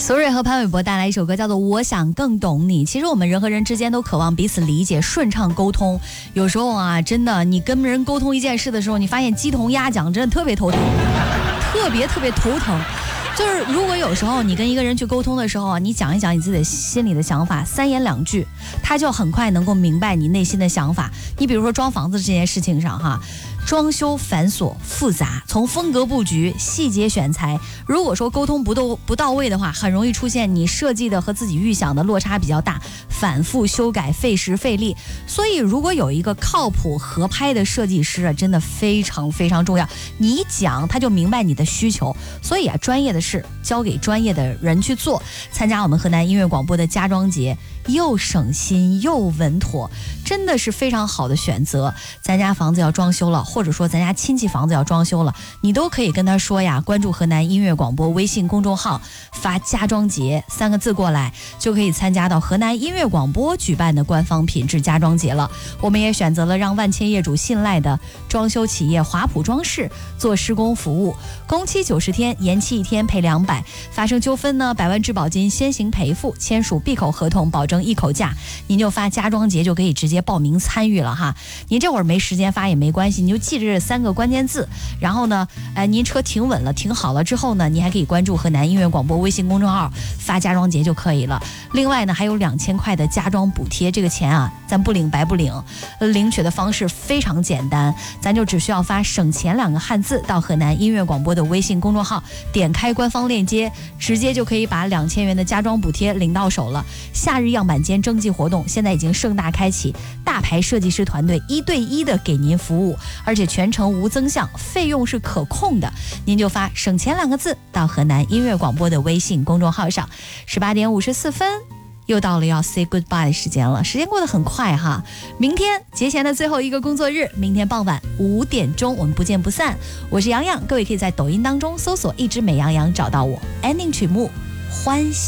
索瑞和潘玮柏带来一首歌叫做《我想更懂你》。其实我们人和人之间都渴望彼此理解、顺畅沟通。有时候啊，真的，你跟人沟通一件事的时候，你发现鸡同鸭讲，真的特别头疼，特别头疼。就是如果有时候你跟一个人去沟通的时候啊，你讲一讲你自己的心里的想法，3言2句，他就很快能够明白你内心的想法。你比如说装房子这件事情上哈，装修繁琐复杂，从风格布局、细节选材，如果说沟通不到位的话，很容易出现你设计的和自己预想的落差比较大，反复修改，费时费力。所以如果有一个靠谱合拍的设计师啊，真的非常重要。你一讲他就明白你的需求，所以啊，专业的事交给专业的人去做。参加我们河南音乐广播的家装节，又省心又稳妥，真的是非常好的选择。咱家房子要装修了，或者说咱家亲戚房子要装修了，你都可以跟他说呀，关注河南音乐广播微信公众号，发家装节3个字过来，就可以参加到河南音乐广播举办的官方品质家装节了。我们也选择了让万千业主信赖的装修企业华普装饰做施工服务，工期90天，延期1天赔200，发生纠纷呢，100万质保金先行赔付，签署闭口合同，保证一口价。您就发家装节就可以直接报名参与了哈。您这会儿没时间发也没关系，你就记着这3个关键字，然后呢，您车停稳了停好了之后呢，你还可以关注河南音乐广播微信公众号，发家装节就可以了。另外呢，还有2000块的家装补贴，这个钱啊，咱不领白不领，领取的方式非常简单，咱就只需要发省钱2个汉字到河南音乐广播的微信公众号，点开官方链接，直接就可以把2000元的家装补贴领到手了。夏日样板间征集活动现在已经盛大开启，大牌设计师团队1对1的给您服务，而且全程无增项，费用是可控的。您就发省钱2个字到河南音乐广播的微信公众号上。18点54分，又到了要 say goodbye 的时间了，时间过得很快哈。明天节前的最后一个工作日，明天傍晚5点钟我们不见不散。我是洋洋，各位可以在抖音当中搜索一只美羊羊找到我，ending 曲目欢喜。